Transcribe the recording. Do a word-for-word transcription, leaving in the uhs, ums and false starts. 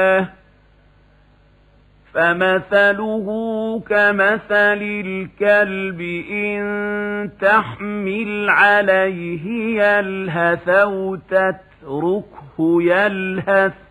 فمثله كمثل الكلب إن تحمل عليه يلهث أو تتركه يلهث